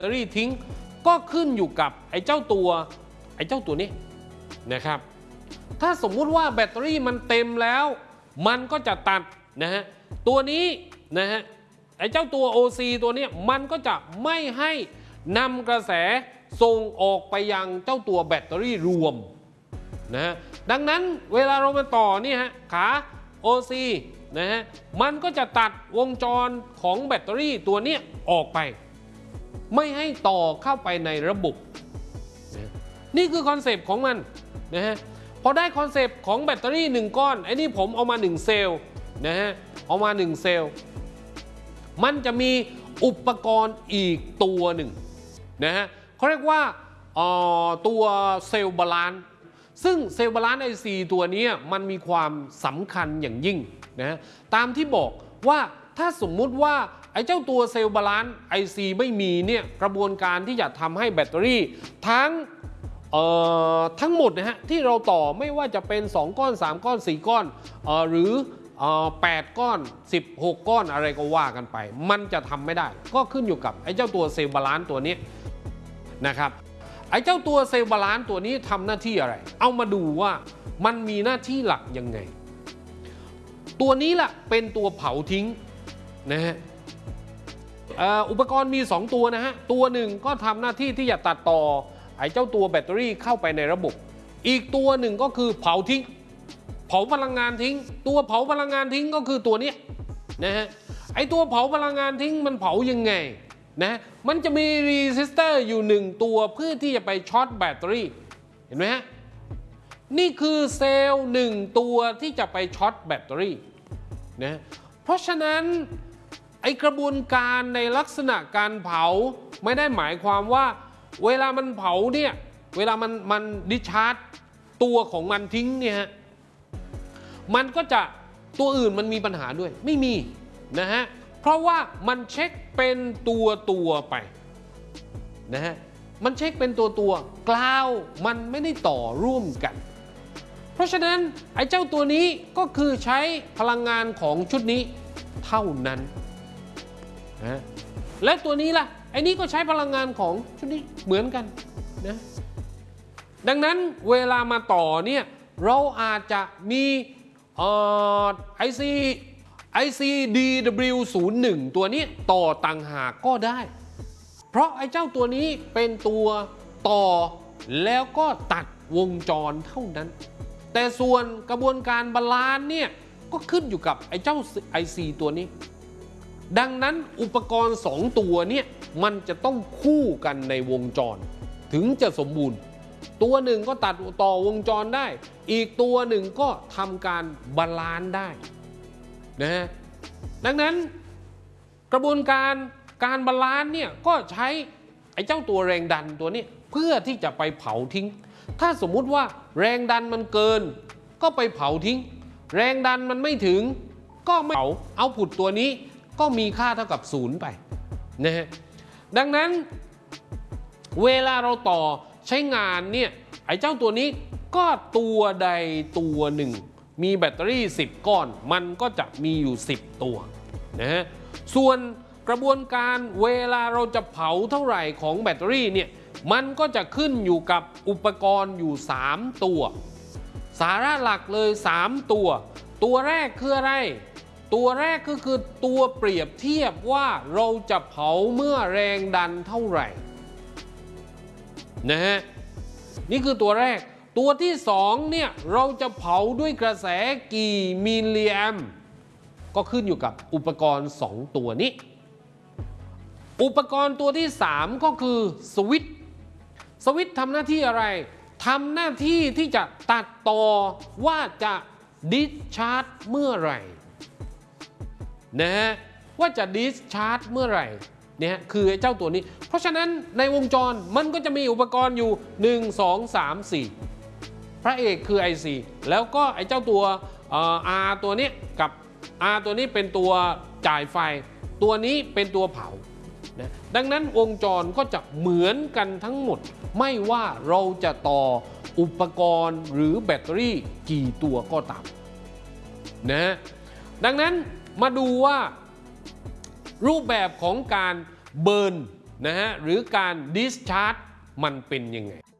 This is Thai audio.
ตเตอรี่ทิ้งก็ขึ้นอยู่กับไอ้เจ้าตัวนี้นะครับถ้าสมมุติว่าแบตเตอรี่มันเต็มแล้วมันก็จะตัดนะฮะตัวนี้นะฮะไอ้เจ้าตัว OC ตัวนี้มันก็จะไม่ให้นำกระแสส่งออกไปยังเจ้าตัวแบตเตอรี่รวมนะฮะดังนั้นเวลาเรามาต่อนี่ฮะขา OC นะฮะมันก็จะตัดวงจรของแบตเตอรี่ตัวนี้ออกไปไม่ให้ต่อเข้าไปในระบบนะนี่คือคอนเซปต์ของมันนะฮะพอได้คอนเซปต์ของแบตเตอรี่1ก้อนไอ้นี่ผมเอามา1เซลล์นะฮะเอามา1เซลล์มันจะมีอุปกรณ์อีกตัวหนึ่งนะฮะเขาเรียกว่าตัวเซลล์บาลานซ์ซึ่งเซลล์บาลานซ์ICตัวนี้มันมีความสำคัญอย่างยิ่งนะฮะตามที่บอกว่าถ้าสมมุติว่าไอ้เจ้าตัวเซลล์บาลานซ์ IC ไม่มีเนี่ยกระบวนการที่จะทำให้แบตเตอรี่ทั้งหมดนะฮะที่เราต่อไม่ว่าจะเป็น2ก้อน3ก้อน4ก้อนหรือ8ก้อน16ก้อนอะไรก็ว่ากันไปมันจะทำไม่ได้ก็ขึ้นอยู่กับไอ้เจ้าตัวเซลล์บาลานซ์ตัวนี้นะครับไอ้เจ้าตัวเซลล์บาลานซ์ตัวนี้ทำหน้าที่อะไรเอามาดูว่ามันมีหน้าที่หลักยังไงตัวนี้ล่ะเป็นตัวเผาทิ้งนะฮะอุปกรณ์มี2ตัวนะฮะตัวหนึ่งก็ทำหน้าที่ที่จะตัดต่อไอ้เจ้าตัวแบตเตอรี่เข้าไปในระบบอีกตัวหนึ่งก็คือเผาทิ้งเผาพลังงานทิ้งตัวเผาพลังงานทิ้งก็คือตัวนี้นะฮะไอ้ตัวเผาพลังงานทิ้งมันเผายังไงนะมันจะมีรีสิสเตอร์อยู่1ตัวเพื่อที่จะไปช็อตแบตเตอรี่เห็นไหมฮะนี่คือเซลล์1ตัวที่จะไปช็อตแบตเตอรี่นะเพราะฉะนั้นไอกระบวนการในลักษณะการเผาไม่ได้หมายความว่าเวลามันเผาเนี่ยเวลามันดิชาร์จตัวของมันทิ้งเนี่ยฮะมันก็จะตัวอื่นมันมีปัญหาด้วยไม่มีนะฮะเพราะว่ามันเช็คเป็นตัวไปนะฮะมันเช็คเป็นตัวกล่าวมันไม่ได้ต่อร่วมกันเพราะฉะนั้นไอ้เจ้าตัวนี้ก็คือใช้พลังงานของชุดนี้เท่านั้นนะและตัวนี้ล่ะไอ้นี้ก็ใช้พลังงานของชุดนี้เหมือนกันนะดังนั้นเวลามาต่อเนี่ยเราอาจจะมีIC DW01 ตัวนี้ต่อต่างหากก็ได้เพราะไอ้เจ้าตัวนี้เป็นตัวต่อแล้วก็ตัดวงจรเท่านั้นแต่ส่วนกระบวนการบาลานซ์เนี่ยก็ขึ้นอยู่กับไอ้เจ้า IC ตัวนี้ดังนั้นอุปกรณ์2ตัวเนี่ยมันจะต้องคู่กันในวงจรถึงจะสมบูรณ์ตัวหนึ่งก็ตัดต่อวงจรได้อีกตัวหนึ่งก็ทำการบาลานซ์ได้นะฮะดังนั้นกระบวนการบาลานซ์เนี่ยก็ใช้ไอ้เจ้าตัวแรงดันตัวนี้เพื่อที่จะไปเผาทิ้งถ้าสมมุติว่าแรงดันมันเกินก็ไปเผาทิ้งแรงดันมันไม่ถึงก็ไม่เผาเอาพุตตัวนี้ก็มีค่าเท่ากับ0ไปนะฮะดังนั้นเวลาเราต่อใช้งานเนี่ยไอ้เจ้าตัวนี้ก็ตัวใดตัวหนึ่งมีแบตเตอรี่10ก้อนมันก็จะมีอยู่10ตัวนะฮะส่วนกระบวนการเวลาเราจะเผาเท่าไหร่ของแบตเตอรี่เนี่ยมันก็จะขึ้นอยู่กับอุปกรณ์อยู่3ตัวสาระหลักเลย3ตัวแรกคืออะไรตัวแรกก็คือตัวเปรียบเทียบว่าเราจะเผาเมื่อแรงดันเท่าไหร่นะฮะนี่คือตัวแรกตัวที่2เนี่ยเราจะเผาด้วยกระแสกี่มิลลิแอมป์ก็ขึ้นอยู่กับอุปกรณ์2ตัวนี้อุปกรณ์ตัวที่3ก็คือสวิตช์ทำหน้าที่อะไรทำหน้าที่ที่จะตัดต่อว่าจะดิสชาร์จเมื่อไหร่นะฮะว่าจะดิสชาร์จเมื่อไหร่เนี่ยคือไอ้เจ้าตัวนี้เพราะฉะนั้นในวงจรมันก็จะมีอุปกรณ์อยู่1 2 3 4พระเอกคือ IC แล้วก็ไอ้เจ้าตัวR ตัวนี้กับ R ตัวนี้เป็นตัวจ่ายไฟตัวนี้เป็นตัวเผานะดังนั้นวงจรก็จะเหมือนกันทั้งหมดไม่ว่าเราจะต่ออุปกรณ์หรือแบตเตอรี่กี่ตัวก็ตามนะดังนั้นมาดูว่ารูปแบบของการเบิร์นนะฮะหรือการ discharge มันเป็นยังไง